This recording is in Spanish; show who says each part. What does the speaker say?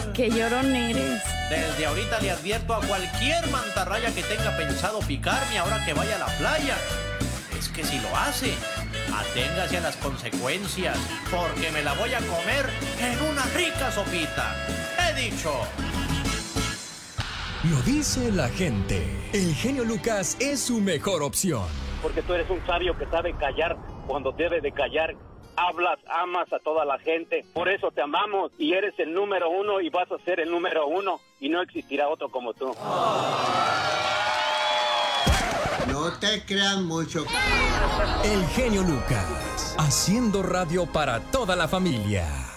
Speaker 1: Qué llorón eres.
Speaker 2: Desde ahorita le advierto a cualquier mantarraya que tenga pensado picarme ahora que vaya a la playa. Es que si lo hace, aténgase a las consecuencias, porque me la voy a comer en una rica sopita. He dicho.
Speaker 3: Lo dice la gente. El genio Lucas es su mejor opción.
Speaker 4: Porque tú eres un sabio que sabe callar cuando debe de callar. Hablas, amas a toda la gente, por eso te amamos y eres el número uno y vas a ser el número uno y no existirá otro como tú.
Speaker 5: No te creas mucho.
Speaker 3: El genio Lucas, haciendo radio para toda la familia.